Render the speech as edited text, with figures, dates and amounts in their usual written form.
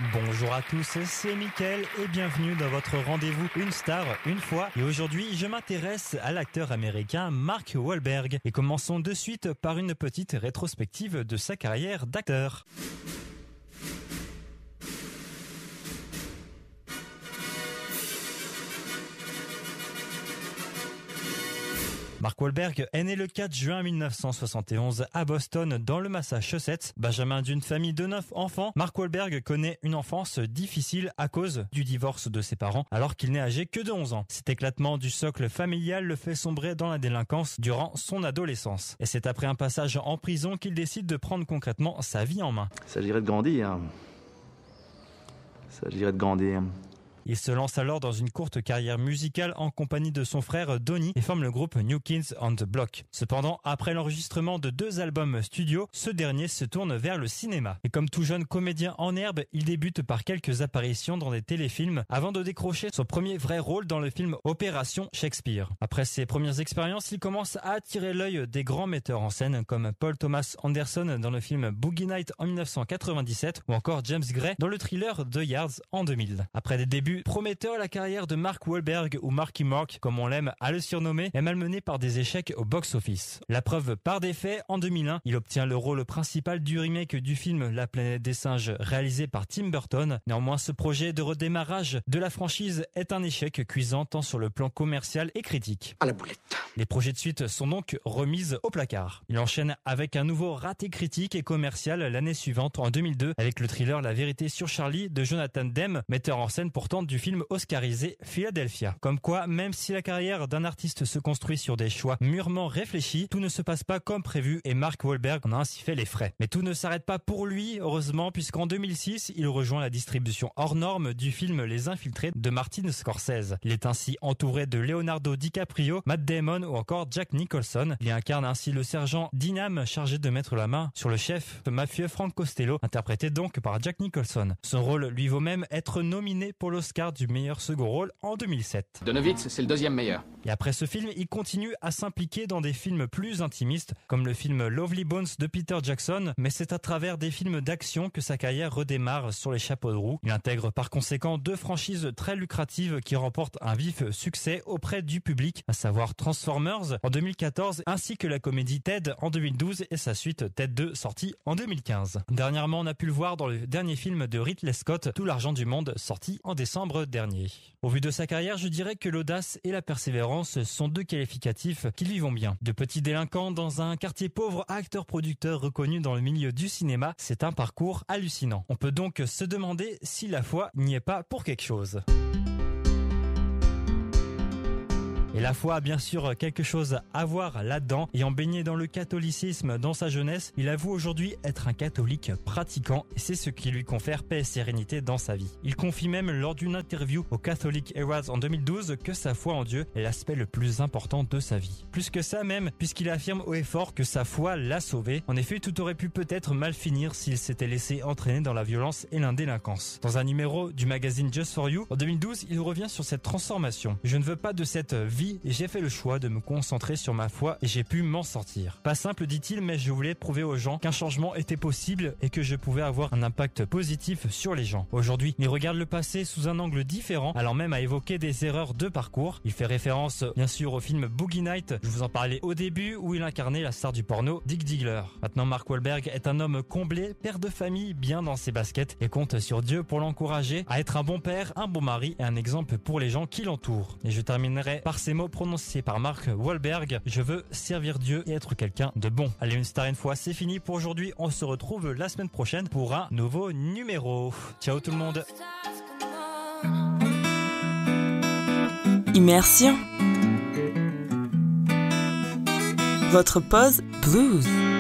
Bonjour à tous, c'est Mickaël et bienvenue dans votre rendez-vous Une star, une fois. Et aujourd'hui, je m'intéresse à l'acteur américain Mark Wahlberg. Et commençons de suite par une petite rétrospective de sa carrière d'acteur. Mark Wahlberg est né le 4 juin 1971 à Boston, dans le Massachusetts. Benjamin d'une famille de 9 enfants, Mark Wahlberg connaît une enfance difficile à cause du divorce de ses parents, alors qu'il n'est âgé que de 11 ans. Cet éclatement du socle familial le fait sombrer dans la délinquance durant son adolescence. Et c'est après un passage en prison qu'il décide de prendre concrètement sa vie en main. Il s'agirait de grandir. Il se lance alors dans une courte carrière musicale en compagnie de son frère Donnie et forme le groupe New Kids on the Block. Cependant, après l'enregistrement de 2 albums studio, ce dernier se tourne vers le cinéma. Et comme tout jeune comédien en herbe, il débute par quelques apparitions dans des téléfilms avant de décrocher son premier vrai rôle dans le film Opération Shakespeare. Après ses premières expériences, il commence à attirer l'œil des grands metteurs en scène comme Paul Thomas Anderson dans le film Boogie Nights en 1997 ou encore James Gray dans le thriller The Yards en 2000. Après des débuts prometteur, la carrière de Mark Wahlberg, ou Marky Mark comme on l'aime à le surnommer, est malmenée par des échecs au box-office. La preuve par des faits, en 2001, il obtient le rôle principal du remake du film La planète des singes réalisé par Tim Burton. Néanmoins, ce projet de redémarrage de la franchise est un échec cuisant tant sur le plan commercial et critique. À la boulette. Les projets de suite sont donc remises au placard. Il enchaîne avec un nouveau raté critique et commercial l'année suivante, en 2002, avec le thriller La vérité sur Charlie de Jonathan Demme, metteur en scène pourtant du film oscarisé Philadelphia. Comme quoi, même si la carrière d'un artiste se construit sur des choix mûrement réfléchis, tout ne se passe pas comme prévu et Mark Wahlberg en a ainsi fait les frais. Mais tout ne s'arrête pas pour lui, heureusement, puisqu'en 2006, il rejoint la distribution hors norme du film Les Infiltrés de Martin Scorsese. Il est ainsi entouré de Leonardo DiCaprio, Matt Damon ou encore Jack Nicholson. Il incarne ainsi le sergent Dinam chargé de mettre la main sur le chef mafieux Frank Costello, interprété donc par Jack Nicholson. Son rôle lui vaut même être nominé pour l'Oscar du meilleur second rôle en 2007. Donowitz, c'est le 2e meilleur. Et après ce film, il continue à s'impliquer dans des films plus intimistes, comme le film Lovely Bones de Peter Jackson, mais c'est à travers des films d'action que sa carrière redémarre sur les chapeaux de roue. Il intègre par conséquent 2 franchises très lucratives qui remportent un vif succès auprès du public, à savoir Transformers en 2014, ainsi que la comédie Ted en 2012 et sa suite Ted 2 sortie en 2015. Dernièrement, on a pu le voir dans le dernier film de Ridley Scott, Tout l'argent du monde, sorti en décembre dernier. Au vu de sa carrière, je dirais que l'audace et la persévérance sont 2 qualificatifs qui lui vont bien. De petit délinquant dans un quartier pauvre à acteur-producteur reconnu dans le milieu du cinéma, c'est un parcours hallucinant. On peut donc se demander si la foi n'y est pas pour quelque chose. Et la foi a bien sûr quelque chose à voir là-dedans. Ayant baigné dans le catholicisme dans sa jeunesse, il avoue aujourd'hui être un catholique pratiquant et c'est ce qui lui confère paix et sérénité dans sa vie. Il confie même lors d'une interview au Catholic Herald en 2012 que sa foi en Dieu est l'aspect le plus important de sa vie. Plus que ça même, puisqu'il affirme haut et fort que sa foi l'a sauvé. En effet, tout aurait pu peut-être mal finir s'il s'était laissé entraîner dans la violence et l'indélinquance. Dans un numéro du magazine Just for You, en 2012, il revient sur cette transformation. Je ne veux pas de cette vie et j'ai fait le choix de me concentrer sur ma foi et j'ai pu m'en sortir. Pas simple, dit-il, mais je voulais prouver aux gens qu'un changement était possible et que je pouvais avoir un impact positif sur les gens. Aujourd'hui, il regarde le passé sous un angle différent, allant même à évoquer des erreurs de parcours. Il fait référence, bien sûr, au film Boogie Nights, je vous en parlais au début, où il incarnait la star du porno, Dick Diggler. Maintenant, Mark Wahlberg est un homme comblé, père de famille, bien dans ses baskets et compte sur Dieu pour l'encourager à être un bon père, un bon mari et un exemple pour les gens qui l'entourent. Et je terminerai par ces mots prononcés par Mark Wahlberg: je veux servir Dieu et être quelqu'un de bon. Allez, Une star une fois, c'est fini pour aujourd'hui. On se retrouve la semaine prochaine pour un nouveau numéro. Ciao tout le monde. Immersion. Votre pause blues.